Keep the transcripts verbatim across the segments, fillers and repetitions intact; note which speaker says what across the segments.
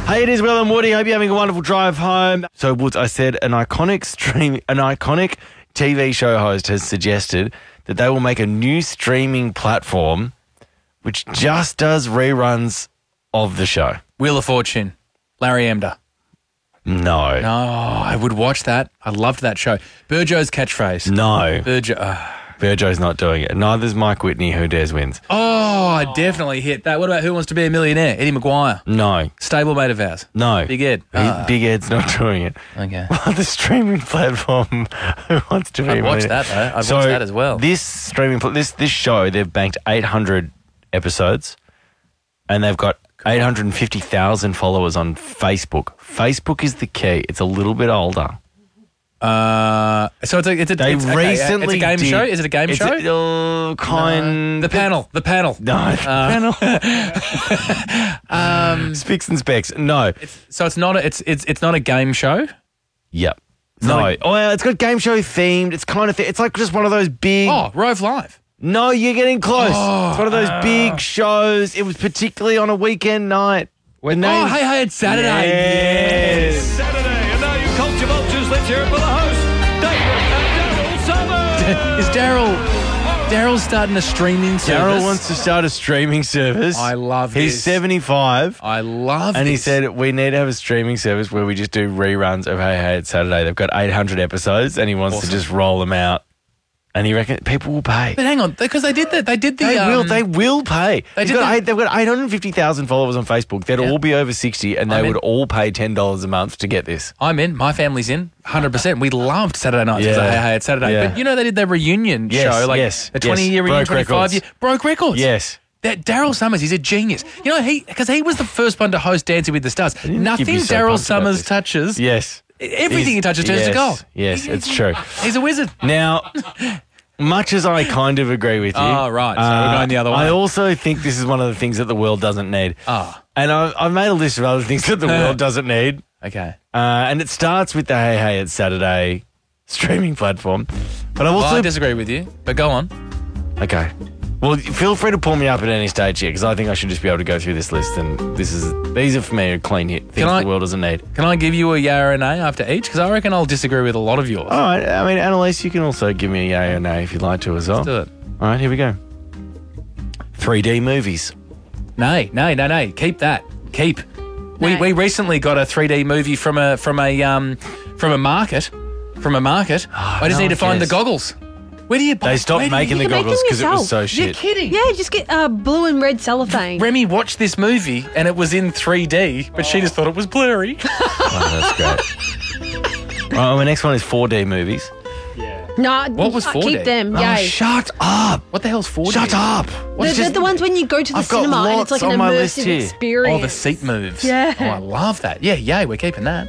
Speaker 1: Hey, it is Will and Woody. Hope you're having a wonderful drive home. So, Woods, I said an iconic stream, an iconic T V show host has suggested that they will make a new streaming platform which just does reruns of the show.
Speaker 2: Wheel of Fortune. Larry Emder.
Speaker 1: No.
Speaker 2: No, I would watch that. I loved that show. Burjo's catchphrase.
Speaker 1: No.
Speaker 2: Burjo. Uh,
Speaker 1: Burjo's not doing it. Neither's Mike Whitney, Who Dares Wins.
Speaker 2: oh, I definitely hit that. What about Who Wants to Be a Millionaire? Eddie McGuire.
Speaker 1: No.
Speaker 2: Stablemate of ours.
Speaker 1: No.
Speaker 2: Big Ed.
Speaker 1: He-
Speaker 2: Ah.
Speaker 1: Big Ed's not doing it.
Speaker 2: Okay.
Speaker 1: Well, the streaming platform Who Wants to Be
Speaker 2: I'd
Speaker 1: a
Speaker 2: watch
Speaker 1: Millionaire.
Speaker 2: that, though. I'd
Speaker 1: So
Speaker 2: watch that as well.
Speaker 1: This streaming, pl- this this show, they've banked eight hundred episodes, and they've got eight hundred fifty thousand followers on Facebook. Facebook is the key. It's a little bit older.
Speaker 2: Uh, so it's a it's a
Speaker 1: They
Speaker 2: it's, okay,
Speaker 1: recently
Speaker 2: it's a game
Speaker 1: did-
Speaker 2: show. Is it a game
Speaker 1: it's
Speaker 2: show?
Speaker 1: A, uh, kind.
Speaker 2: the panel. The panel.
Speaker 1: No, the panel.
Speaker 2: Um,
Speaker 1: Spicks and Specs. No.
Speaker 2: so it's not a, it's it's it's not a game show.
Speaker 1: Yep.
Speaker 2: It's
Speaker 1: No.
Speaker 2: not a-
Speaker 1: oh, yeah, it's got game show themed. It's kind of. Th- it's like just one of those big.
Speaker 2: Oh, Rove Live.
Speaker 1: No, you're getting close.
Speaker 2: Oh,
Speaker 1: it's one of those big shows. It was particularly on a weekend night. The
Speaker 2: Oh,
Speaker 1: name-
Speaker 2: hey, hey, it's Saturday.
Speaker 1: Yes.
Speaker 3: Saturday, and now you culture vultures, let's hear it for the host, David and Daryl Summers.
Speaker 2: Is Daryl Daryl's starting a streaming service?
Speaker 1: Daryl wants to start a streaming service.
Speaker 2: I love
Speaker 1: He's
Speaker 2: this.
Speaker 1: seventy-five.
Speaker 2: I love
Speaker 1: And he
Speaker 2: this.
Speaker 1: said, we need to have a streaming service where we just do reruns of Hey Hey It's Saturday. They've got eight hundred episodes and he wants
Speaker 2: Awesome.
Speaker 1: to just roll them out. And he reckons people will pay.
Speaker 2: But hang on, because they did that. They did the.
Speaker 1: They
Speaker 2: um,
Speaker 1: will. They will pay.
Speaker 2: they
Speaker 1: They've
Speaker 2: did
Speaker 1: got,
Speaker 2: that-
Speaker 1: eight, they've got eight hundred fifty thousand followers on Facebook. They'd
Speaker 2: Yeah.
Speaker 1: all be over sixty and they
Speaker 2: I'm in.
Speaker 1: would all pay ten dollars a month to get this.
Speaker 2: I'm in. My family's in. one hundred percent. We loved Saturday nights. It was
Speaker 1: Yeah.
Speaker 2: like, hey, hey, it's Saturday.
Speaker 1: Yeah.
Speaker 2: But you know they did their reunion
Speaker 1: Yes,
Speaker 2: show, like
Speaker 1: yes,
Speaker 2: a twenty year
Speaker 1: yes.
Speaker 2: reunion,
Speaker 1: Broke
Speaker 2: twenty-five
Speaker 1: records.
Speaker 2: year broke records.
Speaker 1: Yes.
Speaker 2: That Daryl Summers, he's a genius. You know, he because he was the first one to host Dancing with the Stars.
Speaker 1: didn't give
Speaker 2: Nothing
Speaker 1: you so
Speaker 2: Daryl
Speaker 1: pumped about
Speaker 2: Summers
Speaker 1: this.
Speaker 2: touches.
Speaker 1: Yes.
Speaker 2: Everything
Speaker 1: He's-
Speaker 2: he touches turns
Speaker 1: yes,
Speaker 2: to gold.
Speaker 1: Yes, it's true.
Speaker 2: He's a wizard.
Speaker 1: Now, much as I kind of agree with you.
Speaker 2: Oh, right. So we're going the other way.
Speaker 1: I also think this is one of the things that the world doesn't need.
Speaker 2: Ah.
Speaker 1: And I've, I've made a list of other things that the world doesn't need.
Speaker 2: Okay.
Speaker 1: Uh, and it starts with the Hey Hey It's Saturday streaming platform. But I've
Speaker 2: Well,
Speaker 1: also...
Speaker 2: I disagree with you, but go on.
Speaker 1: Okay. Well, feel free to pull me up at any stage here because I think I should just be able to go through this list. And this is these are for me a clean hit. Things
Speaker 2: I-
Speaker 1: the world doesn't need.
Speaker 2: Can I give you a yeah or a nay after each? Because I reckon I'll disagree with a lot of yours.
Speaker 1: All right. I mean, Annalise, you can also give me a yay or nay if you'd like to as well.
Speaker 2: Let's do it.
Speaker 1: All right, here we go. three D movies.
Speaker 2: Nay, nay, no, nay. Keep that. Keep. We
Speaker 4: Nay.
Speaker 2: we recently got a three D movie from a from a um from a market. From a market. I just
Speaker 1: no
Speaker 2: need to
Speaker 1: one
Speaker 2: find the
Speaker 1: cares.
Speaker 2: goggles. Where do you buy
Speaker 1: They stopped
Speaker 2: where do you-
Speaker 1: making the
Speaker 4: you can make
Speaker 1: goggles
Speaker 4: them
Speaker 1: because it was
Speaker 4: yourself.
Speaker 1: so
Speaker 2: You're
Speaker 1: shit.
Speaker 2: kidding.
Speaker 4: Yeah, just get uh, blue and red cellophane.
Speaker 2: Remy watched this movie and it was in three D, but she just thought it was blurry.
Speaker 1: Oh, that's great. All right, my next one is four D movies.
Speaker 4: No,
Speaker 2: What was
Speaker 4: uh,
Speaker 2: four D?
Speaker 4: Keep them.
Speaker 1: Oh,
Speaker 4: Yay.
Speaker 1: shut up.
Speaker 2: What the hell's four D?
Speaker 1: Shut up.
Speaker 4: They're, they're the ones when you go to the
Speaker 1: I've got
Speaker 4: cinema and it's
Speaker 1: lots
Speaker 4: like an
Speaker 1: on my list
Speaker 4: immersive
Speaker 1: here.
Speaker 4: experience.
Speaker 2: Oh, the seat moves.
Speaker 4: Yeah.
Speaker 2: Oh, I love that. Yeah, yay, we're keeping that.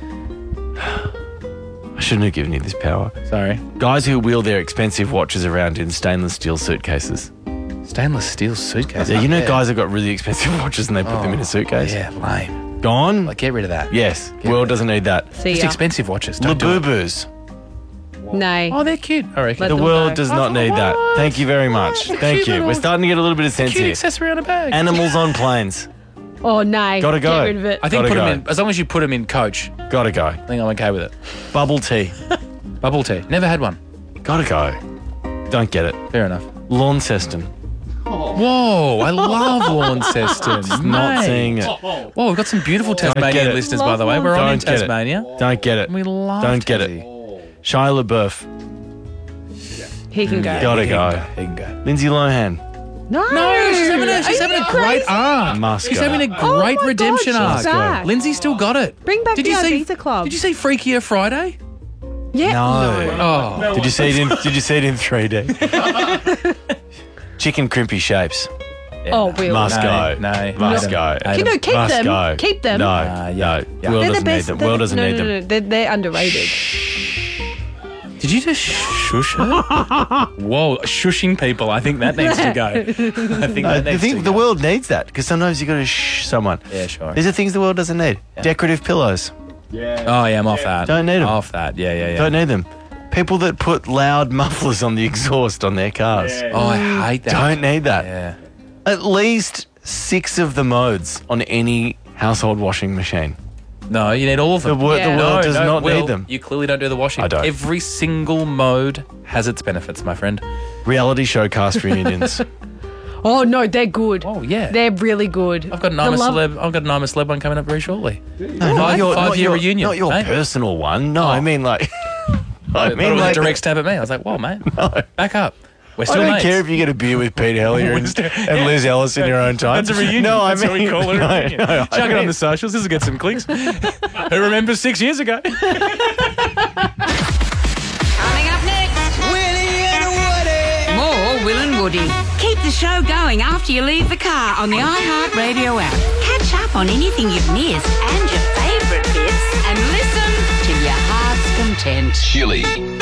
Speaker 1: I shouldn't have given you this power.
Speaker 2: Sorry.
Speaker 1: Guys who wheel their expensive watches around in stainless steel suitcases.
Speaker 2: Stainless steel suitcase.
Speaker 1: Yeah, you know
Speaker 2: Yeah.
Speaker 1: guys have got really expensive watches and they put them in a suitcase.
Speaker 2: Yeah, lame.
Speaker 1: Gone?
Speaker 2: Like, get rid of that.
Speaker 1: Yes.
Speaker 2: Get
Speaker 1: World
Speaker 2: rid of
Speaker 1: doesn't need that.
Speaker 4: See
Speaker 2: Just
Speaker 4: ya.
Speaker 2: expensive watches. Don't do it.
Speaker 1: Labubus.
Speaker 4: Nay.
Speaker 2: Oh, they're cute. I reckon.
Speaker 4: Let
Speaker 1: The
Speaker 4: them
Speaker 1: world
Speaker 4: go.
Speaker 1: does not need that.
Speaker 2: What?
Speaker 1: Thank you very much.
Speaker 2: What?
Speaker 1: Thank
Speaker 2: Cute
Speaker 1: you.
Speaker 2: little-
Speaker 1: We're starting to get a little bit of sense
Speaker 2: Cute
Speaker 1: here.
Speaker 2: accessory on a bag.
Speaker 1: Animals on planes.
Speaker 4: Oh, nay.
Speaker 1: Gotta go.
Speaker 4: Get rid of it.
Speaker 2: I think
Speaker 1: Gotta
Speaker 2: put
Speaker 1: go.
Speaker 2: them in, as long as you put them in coach,
Speaker 1: Gotta go.
Speaker 2: I think I'm okay with it.
Speaker 1: Bubble tea.
Speaker 2: Bubble tea. Never had one.
Speaker 1: Gotta go. Don't get it.
Speaker 2: Fair enough.
Speaker 1: Launceston.
Speaker 2: Whoa, I love Launceston.
Speaker 1: Not
Speaker 2: Mate.
Speaker 1: seeing it.
Speaker 2: Whoa, we've got some beautiful
Speaker 1: get
Speaker 2: Tasmanian
Speaker 1: it.
Speaker 2: listeners,
Speaker 4: Love
Speaker 2: by the way. We're on in
Speaker 1: Don't get it.
Speaker 2: Tasmania.
Speaker 1: Don't get it.
Speaker 2: We love
Speaker 1: Don't get it.
Speaker 2: Tassie.
Speaker 1: Shia LaBeouf.
Speaker 4: He can go.
Speaker 1: Gotta
Speaker 2: He
Speaker 1: go.
Speaker 2: can He can go.
Speaker 1: Lindsay Lohan.
Speaker 4: No.
Speaker 2: No, she's having a, she's
Speaker 4: Are
Speaker 2: having
Speaker 4: you
Speaker 2: a great
Speaker 4: crazy?
Speaker 2: arc.
Speaker 1: Must
Speaker 2: She's
Speaker 1: go.
Speaker 2: having a
Speaker 4: Oh
Speaker 2: great
Speaker 4: my
Speaker 2: redemption
Speaker 4: God,
Speaker 2: arc.
Speaker 4: she's back.
Speaker 2: Lindsay's still got it.
Speaker 4: Bring back
Speaker 2: Did
Speaker 4: the
Speaker 2: you see,
Speaker 4: Ibiza Club.
Speaker 2: Did you see Freakier Friday?
Speaker 4: Yeah.
Speaker 1: No.
Speaker 2: Oh,
Speaker 1: Did you see it in Did you see it in three D? Chicken crimpy shapes.
Speaker 4: Oh, Will.
Speaker 1: Must
Speaker 2: No,
Speaker 1: go.
Speaker 2: no.
Speaker 1: Must
Speaker 2: No.
Speaker 1: go.
Speaker 2: No.
Speaker 4: You know, keep
Speaker 1: Must
Speaker 4: them.
Speaker 1: go.
Speaker 4: Keep them.
Speaker 1: No.
Speaker 2: Uh, yeah.
Speaker 1: no.
Speaker 2: Yeah.
Speaker 1: Will
Speaker 4: They're the
Speaker 1: doesn't need
Speaker 4: best.
Speaker 1: them.
Speaker 4: they're
Speaker 1: Will
Speaker 4: the-
Speaker 1: doesn't
Speaker 4: no,
Speaker 1: need
Speaker 4: no,
Speaker 1: them.
Speaker 4: no, They're, they're underrated.
Speaker 2: Did you just shush her? Whoa, shushing people. I think that needs to go. I think
Speaker 1: No,
Speaker 2: that
Speaker 1: the
Speaker 2: needs
Speaker 1: thing,
Speaker 2: to
Speaker 1: the
Speaker 2: go.
Speaker 1: world needs that because sometimes you got to shh someone.
Speaker 2: Yeah, sure.
Speaker 1: These are things the world doesn't need. Decorative pillows.
Speaker 2: Oh, yeah, I'm off that.
Speaker 1: Don't need 'em.
Speaker 2: Off that. Yeah, yeah, yeah.
Speaker 1: Don't need them. People that put loud mufflers on the exhaust on their cars.
Speaker 2: Oh, I hate that.
Speaker 1: Don't need that.
Speaker 2: Yeah.
Speaker 1: At least six of the modes on any household washing machine.
Speaker 2: No, you need all of
Speaker 1: The,
Speaker 2: them.
Speaker 1: wor-
Speaker 4: Yeah.
Speaker 1: the world
Speaker 2: No,
Speaker 1: does
Speaker 2: no,
Speaker 1: not
Speaker 2: Will,
Speaker 1: need them.
Speaker 2: You clearly don't do the washing.
Speaker 1: I don't.
Speaker 2: Every single mode has its benefits, my friend.
Speaker 1: Reality show cast reunions.
Speaker 4: Oh no, they're good.
Speaker 2: Oh, yeah.
Speaker 4: They're really good.
Speaker 2: I've got an
Speaker 4: The
Speaker 2: I'm a
Speaker 4: love-
Speaker 2: celeb. I've got an I'm a celeb one coming up very shortly.
Speaker 1: No, not your,
Speaker 2: five
Speaker 1: not
Speaker 2: year
Speaker 1: your,
Speaker 2: reunion,
Speaker 1: Not your
Speaker 2: eh?
Speaker 1: personal one. No, I
Speaker 2: Oh.
Speaker 1: mean like. I
Speaker 2: I thought it
Speaker 1: mean
Speaker 2: was
Speaker 1: like.
Speaker 2: a direct stab at me. I was like, whoa, mate. Back up. We're
Speaker 1: I
Speaker 2: still
Speaker 1: don't
Speaker 2: mates.
Speaker 1: care if you get a beer with Pete Hellier and, and Liz Ellis in your own time.
Speaker 2: That's a reunion.
Speaker 1: No, I
Speaker 2: That's
Speaker 1: mean,
Speaker 2: what we call it. A
Speaker 1: no,
Speaker 2: reunion.
Speaker 1: no, I
Speaker 2: Chuck it on
Speaker 1: mean-
Speaker 2: the socials. This will get some clicks. Who remembers six years ago?
Speaker 5: Coming up next, Willie and Woody. More Will and Woody. Keep the show going after you leave the car on the iHeartRadio app. Catch up on anything you've missed and your favourite bits and listen to your heart's content.
Speaker 6: Chili.